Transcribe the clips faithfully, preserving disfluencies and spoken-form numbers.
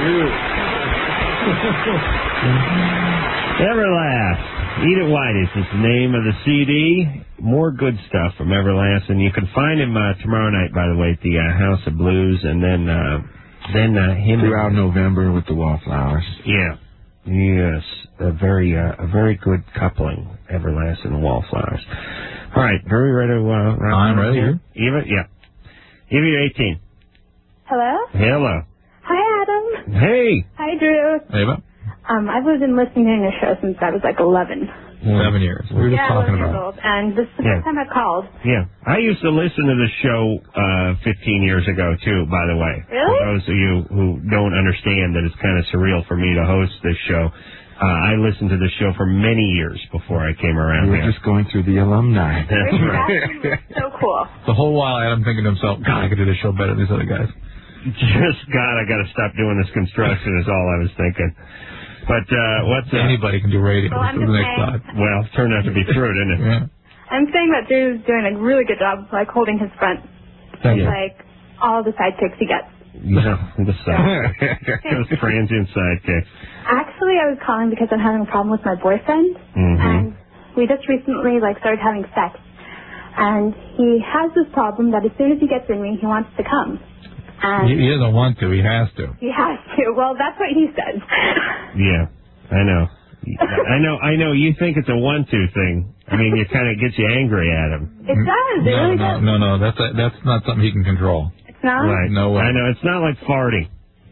Everlast. Eat It Whitey's is the name of the C D. More good stuff from Everlast, and you can find him uh, tomorrow night, by the way, at the uh, House of Blues, and then uh, then uh, him throughout and, November with the Wallflowers. Yeah, yes, a very uh, a very good coupling, Everlast and the Wallflowers. All right, are we ready to? Uh, I'm ready. Here? Eva, yeah. Eva, you're eighteen. Hello. Hello. Hi, Adam. Hey. Hi, Drew. Hey, Eva. Um, I've been listening to your show since I was like eleven. Seven years. We were just yeah, talking eleven about years old, and this is the yeah. first time I've called. Yeah. I used to listen to the show uh, fifteen years ago, too, by the way. Really? For those of you who don't understand that it's kind of surreal for me to host this show, uh, I listened to the show for many years before I came around we were here. just going through the alumni. That's right. So cool. The whole while, Adam thinking to himself, God, I could do this show better than these other guys. Just, God, I got to stop doing this construction is all I was thinking. But uh, what's uh, anybody can do radio. Well, I'm just the next saying, thought. Well, it turned out to be true, didn't it? Yeah. I'm saying that Drew's doing a really good job, like holding his front, Thank you. like all the sidekicks he gets. Yeah, the sidekick. Those transient sidekicks. Actually, I was calling because I'm having a problem with my boyfriend, mm-hmm. and we just recently like started having sex, and he has this problem that as soon as he gets in me, he wants to come. And he, he doesn't want to. He has to. He has to. Well, that's what he says. Yeah, I know. I know. I know. You think it's a one-two thing. I mean, it kind of gets you angry at him. It does. It no, really no, does. no, no. That's a, that's not something he can control. It's not. Right. No way. I know. It's not like farting.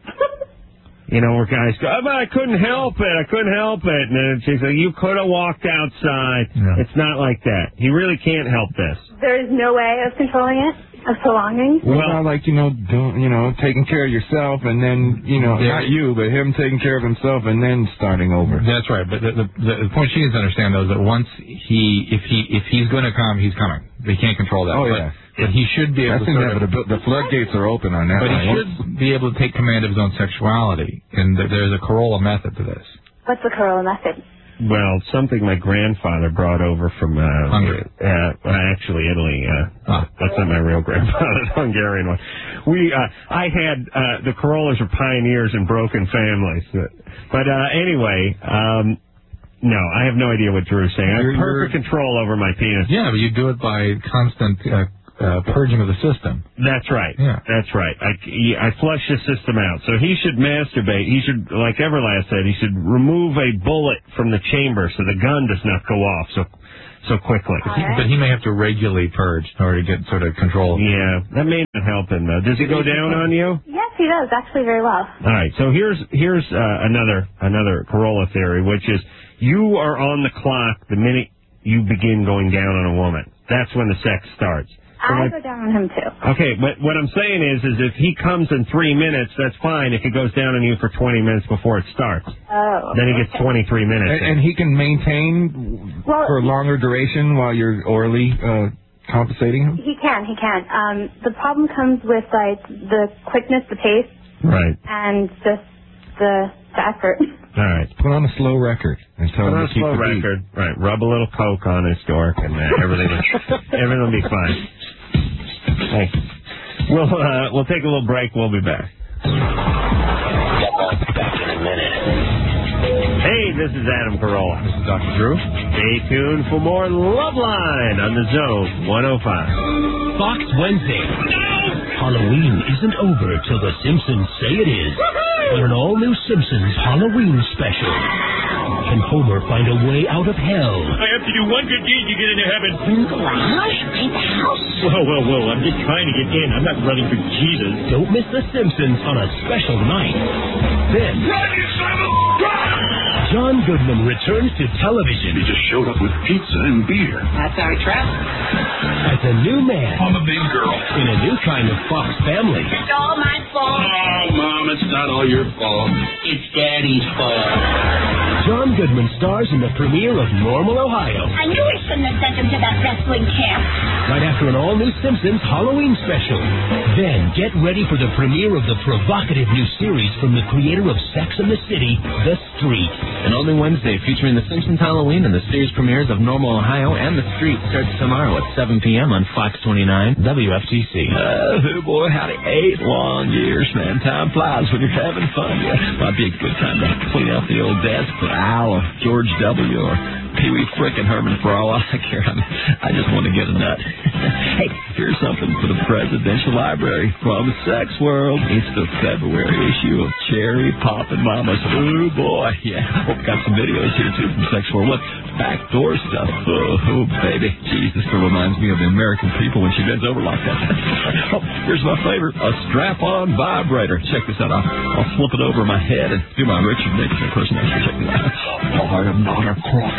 You know, where guys go, oh, but I couldn't help it. I couldn't help it. And then she's like, you could have walked outside. Yeah. It's not like that. He really can't help this. There is no way of controlling it, of prolonging. Well, well like, you know, doing, you know, taking care of yourself and then, you know, yeah. not you, but him taking care of himself and then starting over. That's right. But the, the, the point she needs to understand, though, is that once he, if he, if he's going to come, he's coming. They can't control that. Oh, but, yeah. But he should be able That's to sort of, inevitable. The floodgates are open on that. But he line. should be able to take command of his own sexuality. And there's a Corolla method to this. What's the Corolla method? Well, something my grandfather brought over from uh, Hungary. Uh, well, actually, Italy. Uh, ah. That's not my real grandfather, the Hungarian one. We, uh, I had uh, the Corollas are pioneers in broken families. But uh, anyway, um, no, I have no idea what Drew's saying. I have You're, perfect you're, control over my penis. Yeah, but you do it by constant uh, uh, purging of the system. That's right. Yeah. That's right. I, I flush the system out. So he should masturbate. He should, like Everlast said, he should remove a bullet from the chamber so the gun does not go off so so quickly. But he, but he may have to regularly purge in order to get sort of control. Yeah, that may not help him, though. Does he go down on you? Yes, he does, actually very well. All right, so here's here's uh, another another Corolla theory, which is you are on the clock the minute you begin going down on a woman. That's when the sex starts. So I like, go down on him, too. okay, but what I'm saying is, is if he comes in three minutes, that's fine. If he goes down on you for twenty minutes before it starts, oh, then he gets okay. twenty-three minutes. And, and he can maintain well, for a longer duration while you're orally uh, compensating him? He can, he can. Um, the problem comes with, like, the quickness, the pace. Right. And just the, the effort. All right. Put on a slow record and tell Put him on to a keep slow the beat. record. Right. Rub a little coke on his dork, and uh, everything will, everything will be fine. Hey, we'll uh, we'll take a little break. We'll be back. Back in a minute. Hey, this is Adam Carolla. This is Doctor Drew. Stay tuned for more Loveline on the Zone one oh five. Fox Wednesday. Halloween isn't over till the Simpsons say it is. On an all-new Simpsons Halloween special. Can Homer find a way out of hell? I have to do one good deed to get into heaven. In the garage? Paint the house? Whoa, whoa, whoa. I'm just trying to get in. I'm not running for Jesus. Don't miss The Simpsons on a special night. Then, Run, you son of a... John Goodman returns to television. He just showed up with pizza and beer. That's our trap. As a new man. I'm a big girl. In a new kind of Fox family. It's all my fault. Oh, Mom, it's not all your fault. It's Daddy's fault. John Goodman stars in the premiere of Normal, Ohio. I knew we shouldn't have sent him to that wrestling camp. Right after an all-new Simpsons Halloween special. Then get ready for the premiere of the provocative new series from the creator of Sex and the City, The Street. And only Wednesday, featuring the Simpsons Halloween and the series premieres of Normal, Ohio and The Street starts tomorrow at seven p.m. on Fox twenty-nine W F T C. Uh, oh boy, howdy. Eight long years, man. Time flies when you're having fun. Yeah, might be a good time to clean out the old desk for Al or George W. or Pee Wee frickin' Herman for all I care. I, mean, I just want to get a nut. Hey, here's something for the Presidential Library from Sex World. It's the February issue of Cherry Poppin' Mamas. Oh boy, yeah. Hope got some videos here too from Sex World. Look, backdoor stuff. Oh, oh baby, jeez, this girl reminds me of the American people when she bends over like that. Oh, here's my favorite, a strap-on vibrator. Check this out. I'll, I'll slip it over my head and do my Richard Nixon impersonation. Check this out. Oh, I am not a crook.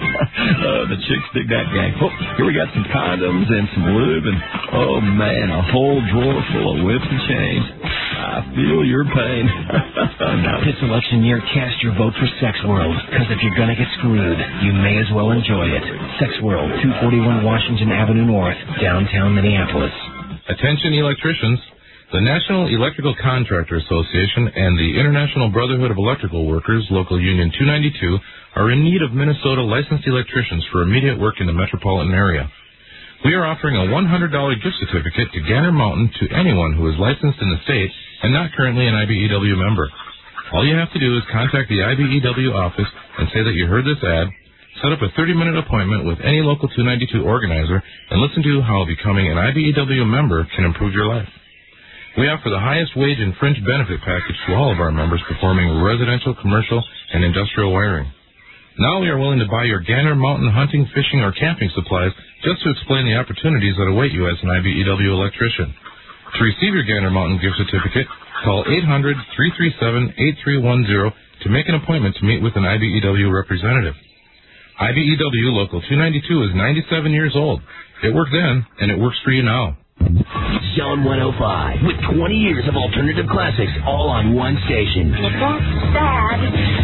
uh, the chicks dig that gang. Oh, here we got some condoms and some lube, and oh man, a whole drawer full of whips and chains. I feel your pain. Now, this election year, cast your vote for Sex World, because if you're gonna get screwed, you may as well enjoy it. Sex World, two forty-one Washington Avenue North, downtown Minneapolis. Attention electricians. The National Electrical Contractor Association and the International Brotherhood of Electrical Workers, Local Union two ninety-two, are in need of Minnesota licensed electricians for immediate work in the metropolitan area. We are offering a one hundred dollars gift certificate to Gander Mountain to anyone who is licensed in the state and not currently an I B E W member. All you have to do is contact the I B E W office and say that you heard this ad, set up a thirty-minute appointment with any local two ninety-two organizer, and listen to how becoming an I B E W member can improve your life. We offer the highest wage and fringe benefit package to all of our members performing residential, commercial, and industrial wiring. Now we are willing to buy your Gander Mountain hunting, fishing, or camping supplies just to explain the opportunities that await you as an I B E W electrician. To receive your Gander Mountain gift certificate, call eight hundred, three three seven, eight three one zero to make an appointment to meet with an I B E W representative. I B E W Local two ninety-two is ninety-seven years old. It worked then, and it works for you now. Zone one oh five, with twenty years of alternative classics all on one station. If that's sad...